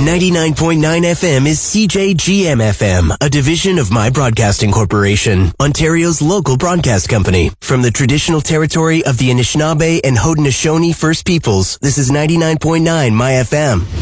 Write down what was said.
99.9 FM is CJGM FM, a division of My Broadcasting Corporation, Ontario's local broadcast company. From the traditional territory of the Anishinaabe and Haudenosaunee First Peoples, this is 99.9 My FM.